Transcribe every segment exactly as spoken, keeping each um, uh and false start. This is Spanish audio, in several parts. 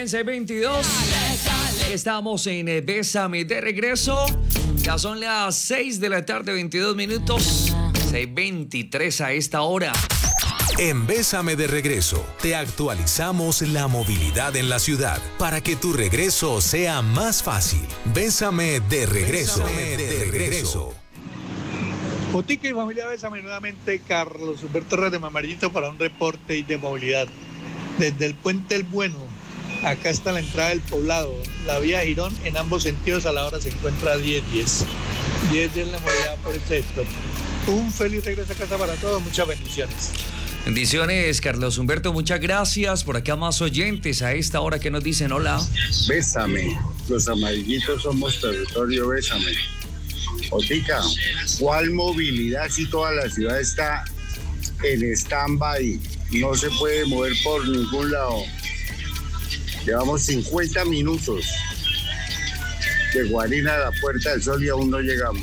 bien, seis veintidós. Estamos en eh, Bésame de regreso. Ya son las seis de la tarde, veintidós minutos. seis veintitrés a esta hora. En Bésame de regreso, te actualizamos la movilidad en la ciudad para que tu regreso sea más fácil. Bésame de regreso. Bésame de regreso. Botica y familia Bésame nuevamente, Carlos Humberto Reyes de Mamarillito para un reporte de movilidad. Desde el Puente El Bueno, acá está la entrada del poblado, la vía Girón en ambos sentidos a la hora se encuentra diez diez. diez diez la movilidad por este sector. Un feliz regreso a casa para todos, muchas bendiciones. Bendiciones, Carlos Humberto, muchas gracias. Por acá más oyentes a esta hora que nos dicen hola. Bésame, los amarillitos somos territorio Bésame. Otica, ¿cuál movilidad si toda la ciudad está en stand-by? No se puede mover por ningún lado. Llevamos cincuenta minutos de Guarina a la Puerta del Sol y aún no llegamos.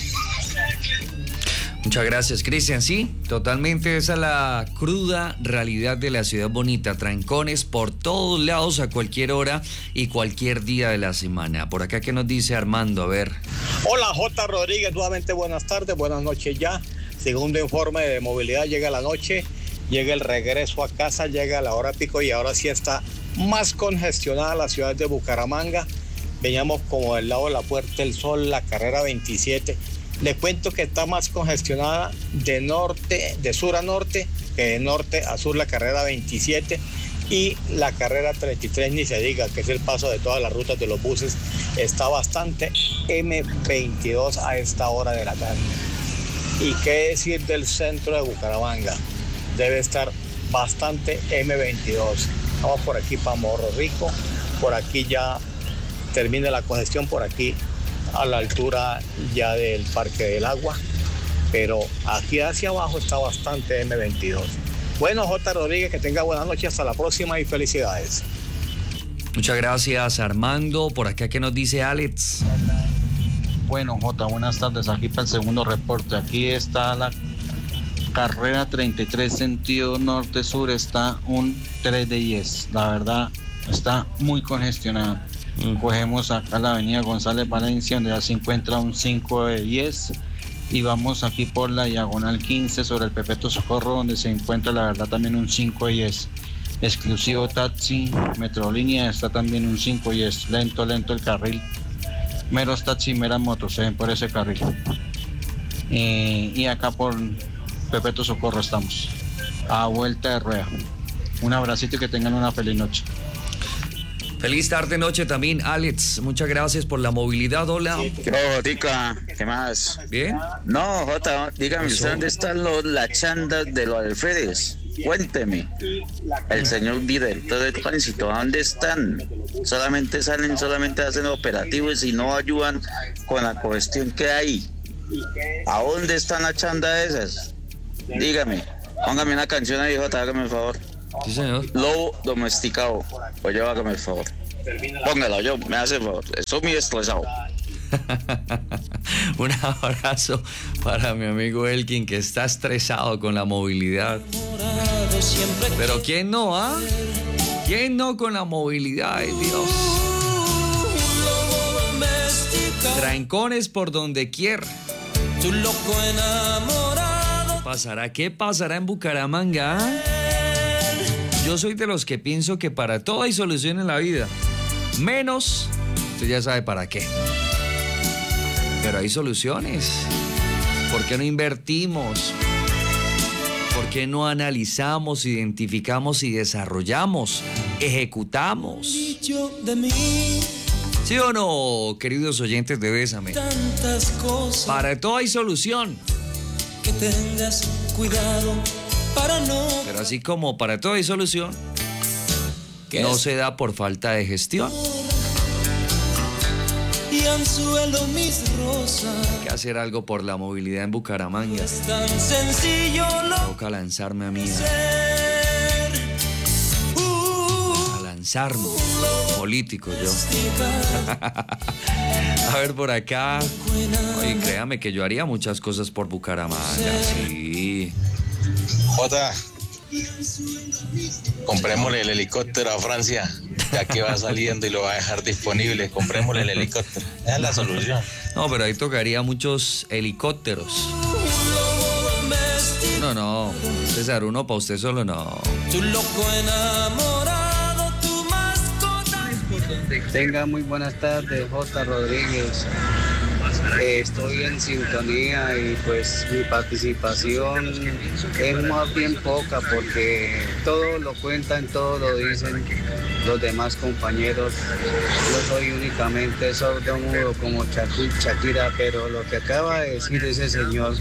Muchas gracias, Cristian. Sí, totalmente esa es la cruda realidad de la ciudad bonita. Trancones por todos lados a cualquier hora y cualquier día de la semana. Por acá, ¿qué nos dice Armando? A ver. Hola, J. Rodríguez. Nuevamente buenas tardes, buenas noches ya. Segundo informe de movilidad, llega la noche, llega el regreso a casa, llega la hora pico y ahora sí está más congestionada la ciudad de Bucaramanga. Veníamos como del lado de la Puerta del Sol, la carrera veintisiete. Le cuento que está más congestionada de norte, de sur a norte, que de norte a sur la carrera veintisiete y la carrera treinta y tres, ni se diga, que es el paso de todas las rutas de los buses. Está bastante eme veintidós a esta hora de la tarde. Y qué decir del centro de Bucaramanga, debe estar bastante eme veintidós. Vamos por aquí para Morro Rico, por aquí ya termina la congestión, por aquí a la altura ya del Parque del Agua, pero aquí hacia abajo está bastante eme veintidós. Bueno, J. Rodríguez, que tenga buenas noches, hasta la próxima y felicidades. Muchas gracias, Armando. Por acá, ¿qué nos dice Alex? Bueno, J, buenas tardes. Aquí para el segundo reporte. Aquí está la carrera treinta y tres, sentido norte-sur, está un tres de diez. La verdad, está muy congestionada. Mm. Cogemos acá la avenida González Valencia, donde ya se encuentra un cinco de diez. Y vamos aquí por la diagonal quince sobre el Perpetuo Socorro, donde se encuentra la verdad también un cinco de diez. Exclusivo taxi, Metrolínea, está también un cinco de diez. Lento, lento el carril. Meros taxi, meras motos, se ven por ese carril. Eh, y acá por Perpetuo Socorro estamos, a vuelta de rueda. Un abracito y que tengan una feliz noche. Feliz tarde, noche también, Alex. Muchas gracias por la movilidad. Hola. Oh, Tica, ¿qué más? ¿Bien? No, Jota, dígame, ¿usted dónde están los, las chandas de los alférez? Cuénteme. El señor director de tránsito, ¿dónde están? Solamente salen, solamente hacen operativos y no ayudan con la cuestión que hay. ¿A dónde están las chandas esas? Dígame. Póngame una canción ahí, Jota, hágame el favor. Sí, señor. Lobo domesticado. Oye, hágame el favor. Póngalo, yo, me hace el favor. Estoy muy estresado. Un abrazo para mi amigo Elkin, que está estresado con la movilidad. Pero ¿quién no, ah? ¿Quién no con la movilidad? Ay, Dios. Trancones por donde quiera. Tu loco enamorado. ¿Pasará? ¿Qué pasará en Bucaramanga? Yo soy de los que pienso que para todo hay solución en la vida. Menos, usted ya sabe para qué. Pero hay soluciones. ¿Por qué no invertimos? ¿Por qué no analizamos, identificamos y desarrollamos? Ejecutamos. ¿Sí o no, queridos oyentes de Bésame? Para todo hay solución. Que tengas cuidado para no. Pero así como para todo hay solución, no se da por falta de gestión. Y anzuelo mis rosas. Hay que hacer algo por la movilidad en Bucaramanga. Es tan sencillo lo toca lanzarme a mí. A, a lanzarme. Político yo. A ver por acá. Oye, créame que yo haría muchas cosas por Bucaramanga. Sí. Jota, comprémosle el helicóptero a Francia. ya que va saliendo y lo va a dejar disponible, comprémosle el helicóptero. Esa es la solución. No, pero ahí tocaría muchos helicópteros. No, no, César, uno para usted solo no. Tu loco enamorado, tu mascota. Tenga muy buenas tardes, J. Rodríguez. Eh, estoy en sintonía y pues mi participación es más bien poca porque todo lo cuentan, todo lo dicen los demás compañeros. Yo soy únicamente sordo mudo como Shakira, pero lo que acaba de decir ese señor,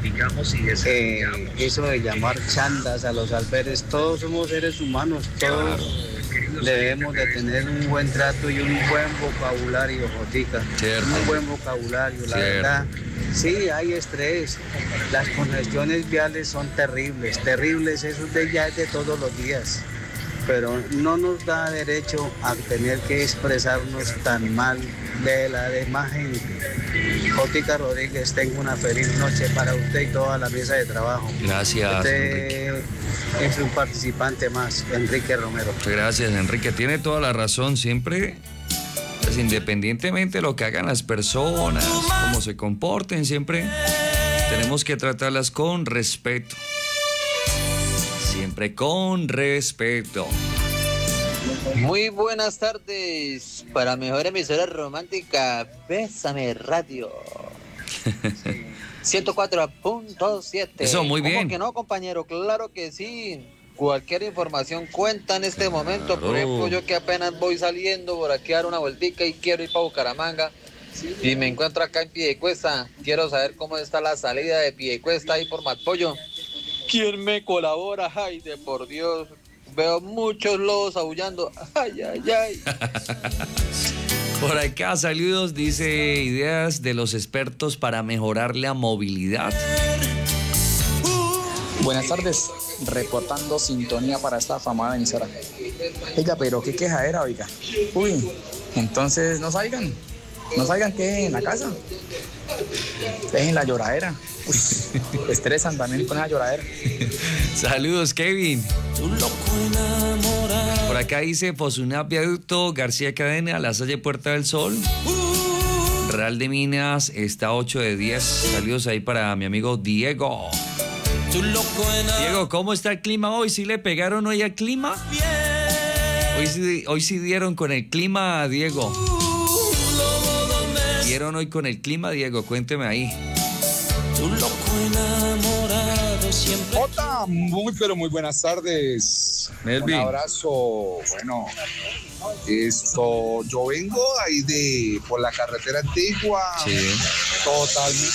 eh, eso de llamar chandas a los alférez, todos somos seres humanos, todos debemos de tener un buen trato y un buen vocabulario, Jotica. Cierto. Un buen vocabulario, la Cierto. verdad. Sí, hay estrés. Las congestiones viales son terribles, terribles, eso de ya es de todos los días. Pero no nos da derecho a tener que expresarnos tan mal de la demás gente. Jotica Rodríguez, tengo una feliz noche para usted y toda la mesa de trabajo. Gracias, Usted es un participante más, Enrique Romero. Gracias, Enrique. Tiene toda la razón. Siempre, pues, independientemente de lo que hagan las personas, cómo se comporten, siempre tenemos que tratarlas con respeto. Siempre con respeto. Muy buenas tardes. Para mejor emisora romántica, Bésame Radio. ciento cuatro punto siete. Eso, muy bien. ¿Cómo que no, compañero? Claro que sí. Cualquier información cuenta en este momento. Por ejemplo, yo que apenas voy saliendo por aquí a dar una vueltica y quiero ir para Bucaramanga y me encuentro acá en Piedecuesta. Quiero saber cómo está la salida de Piedecuesta ahí por Matpollo. ¿Quién me colabora? Ay, de por Dios. Veo muchos lobos aullando. Ay, ay, ay. Por acá, saludos, dice ideas de los expertos para mejorar la movilidad. Buenas tardes, reportando sintonía para esta afamada emisora. Oiga, pero qué quejadera, oiga. Uy, entonces no salgan, no salgan que en la casa. Dejen la lloradera. Uy, estresan también con esa lloradera. Saludos, Kevin. Por acá dice Fosunap Viaducto, García Cadena, La Salle Puerta del Sol. Real de Minas está ocho de diez. Saludos ahí para mi amigo Diego. Diego, ¿cómo está el clima hoy? ¿Sí le pegaron hoy al clima? Hoy sí, hoy sí dieron con el clima, Diego. ¿Dieron hoy con el clima, Diego? Cuénteme ahí. Jota, muy pero muy buenas tardes. Melvin. Un abrazo. Bueno, esto, yo vengo ahí de por la carretera antigua. Sí. Totalmente.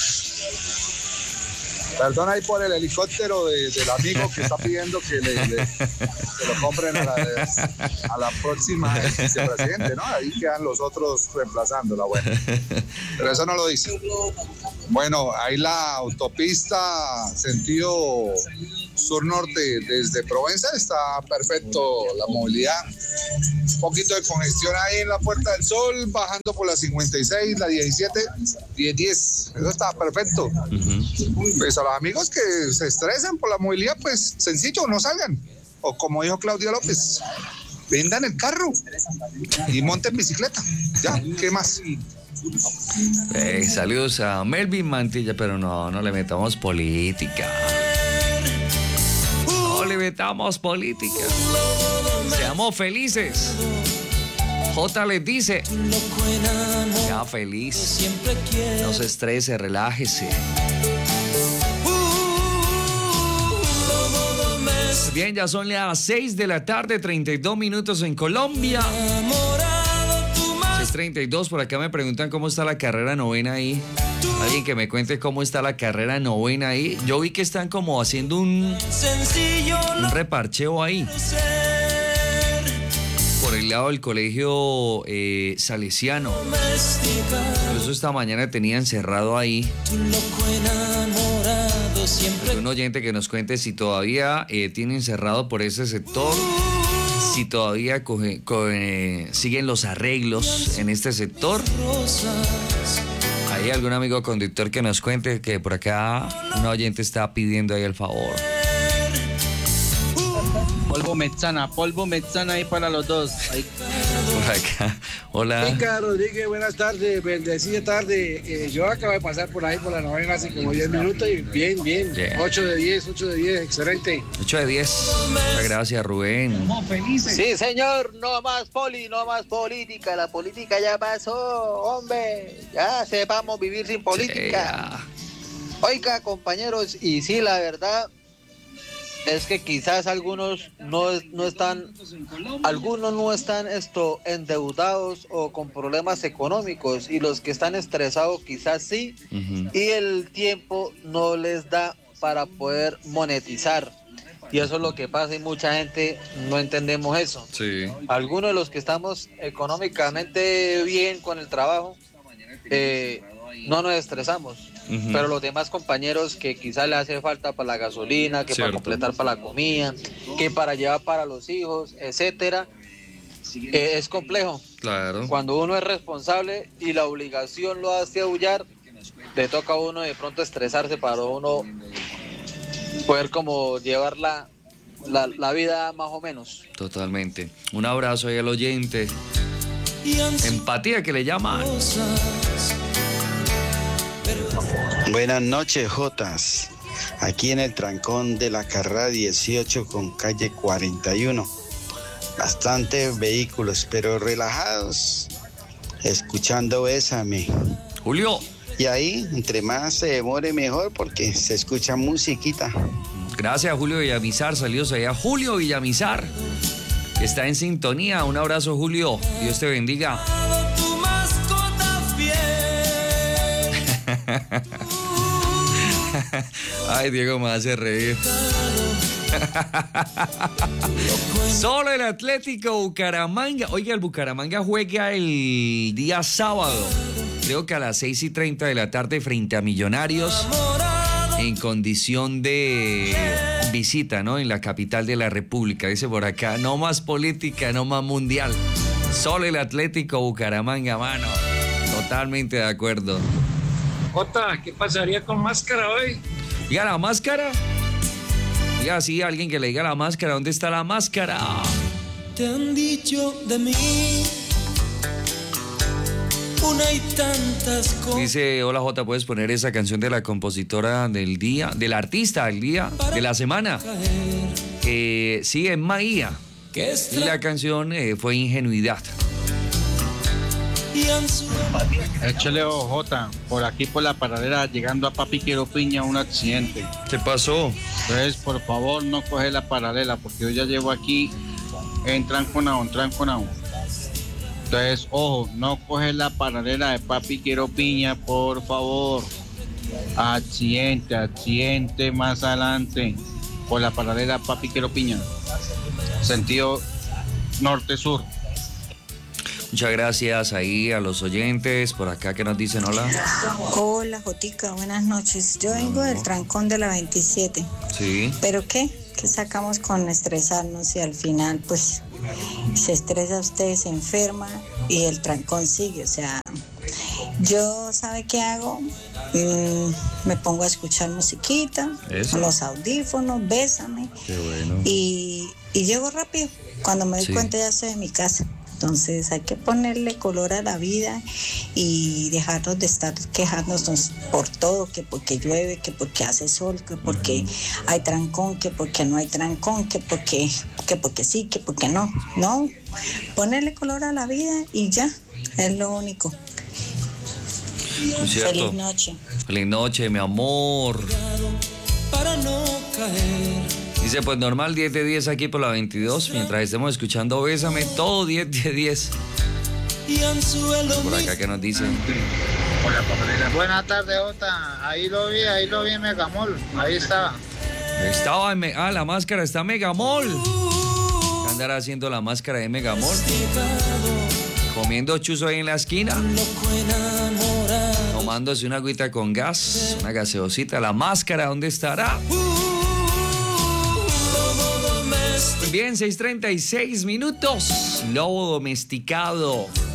Perdón ahí por el helicóptero de, del amigo que está pidiendo que le, le que lo compren a la, a la próxima vicepresidente, ¿no? Ahí quedan los otros reemplazándola, bueno. Pero eso no lo dice. Bueno, ahí la autopista sentido sur-norte desde Provenza está perfecto la movilidad. Un poquito de congestión ahí en la Puerta del Sol, bajando por la cincuenta y seis, la diecisiete, diez diez. Eso está perfecto. Uh-huh. Pues a los amigos que se estresan por la movilidad, pues sencillo, no salgan. O como dijo Claudia López, vendan el carro y monten bicicleta. Ya, ¿qué más? Eh, saludos a Melvin Mantilla, pero no, no le metamos política. No le metamos política. Seamos felices. J les dice, sea feliz. No se estrese, relájese. Bien, ya son las seis de la tarde, treinta y dos minutos en Colombia. seis treinta y dos, por acá me preguntan cómo está la carrera novena ahí. Alguien que me cuente cómo está la carrera novena ahí. Yo vi que están como haciendo un, un reparcheo ahí. Por el lado del colegio eh, salesiano. Por eso esta mañana tenía encerrado ahí. Un oyente que nos cuente si todavía eh, tiene encerrado por ese sector. Si todavía coge, coge, siguen los arreglos en este sector. ¿Hay algún amigo conductor que nos cuente que por acá un oyente está pidiendo ahí el favor? Muy polvo Mezzana, polvo Mezzana ahí para los dos. Ahí. Por acá. Hola. Rica Rodríguez, buenas tardes, bendecida tarde. Eh, yo acabo de pasar por ahí por la novena hace como diez minutos y bien, bien. Yeah. ocho de diez, ocho de diez, excelente. ocho de diez. Muchas gracias, Rubén. Estamos felices. Sí, señor, no más poli, no más política. La política ya pasó, hombre. Ya sepamos vivir sin política. Sí, Oiga, compañeros, y sí, la verdad es que quizás algunos no, no están, algunos no están esto endeudados o con problemas económicos, y los que están estresados quizás sí, uh-huh. y el tiempo no les da para poder monetizar. Y eso es lo que pasa y mucha gente no entendemos eso. Sí. Algunos de los que estamos económicamente bien con el trabajo, eh, no nos estresamos. Uh-huh. Pero los demás compañeros que quizás le hace falta para la gasolina, que Cierto. para completar para la comida, que para llevar para los hijos, etcétera, eh, es complejo. Claro. Cuando uno es responsable y la obligación lo hace aullar, le toca a uno de pronto estresarse para uno poder como llevar la, la, la vida más o menos. Totalmente. Un abrazo ahí al oyente. Empatía que le llaman. Buenas noches, Jotas. Aquí en el trancón de la carrera dieciocho con calle cuarenta y uno. Bastantes vehículos, pero relajados, escuchando Bésame. Julio. Y ahí, entre más se demore, mejor, porque se escucha musiquita. Gracias, Julio Villamizar. Saludos allá. Julio Villamizar está en sintonía. Un abrazo, Julio. Dios te bendiga. Ay, Diego me hace reír. Solo el Atlético Bucaramanga. Oiga, el Bucaramanga juega el día sábado, creo que a las seis y treinta de la tarde, frente a Millonarios, en condición de visita, ¿no? En la capital de la República. Dice por acá, no más política, no más mundial. Solo el Atlético Bucaramanga, mano. Totalmente de acuerdo. Jota, ¿qué pasaría con Máscara hoy? Diga la máscara. Diga así, alguien que le diga la máscara. ¿Dónde está la máscara? Te han dicho de mí una y tantas cosas. Dice, hola Jota, ¿puedes poner esa canción de la compositora del día, del artista del día, de la semana? Eh, sí, es Maía. Y la canción eh, fue Ingenuidad. Échale ojo, Jota, por aquí por la paradera, llegando a Papi Quiero Piña, un accidente. ¿Qué pasó? Entonces, por favor, no coge la paralela, porque yo ya llevo aquí en Tranconao, en Tranconao. Entonces, ojo, no coge la paralela de Papi Quiero Piña, por favor. Accidente, accidente más adelante, por la paralela Papi Quiero Piña, sentido norte-sur. Muchas gracias ahí a los oyentes por acá que nos dicen hola. Hola, Jotica, buenas noches. Yo vengo del trancón de la veintisiete. Sí. ¿Pero qué? ¿Qué sacamos con estresarnos y al final pues se estresa usted, se enferma y el trancón sigue? O sea, yo, ¿sabe qué hago? Mm, me pongo a escuchar musiquita, con los audífonos, Bésame. Qué bueno. Y, y llego rápido. Cuando me doy sí. cuenta ya estoy en mi casa. Entonces hay que ponerle color a la vida y dejarnos de estar quejándonos por todo, que porque llueve, que porque hace sol, que porque uh-huh. hay trancón, que porque no hay trancón, que porque, que porque sí, que porque no. No, ponerle color a la vida y ya, es lo único. Feliz noche. Feliz noche, mi amor. Para no caer. Dice, pues normal, diez de diez aquí por la veintidós. Mientras estemos escuchando Bésame, todo diez de diez. Por acá que nos dicen. Hola, papelera. Buenas tardes, Jota. Ahí lo vi, ahí lo vi en Megamol. Ahí estaba. Estaba en Me- Ah, la máscara está en Megamol. ¿Qué andará haciendo la máscara de Megamol? Comiendo chuzo ahí en la esquina. Tomándose una agüita con gas, una gaseosita. La máscara, ¿dónde estará? Bien, seis treinta y seis minutos. Lobo domesticado.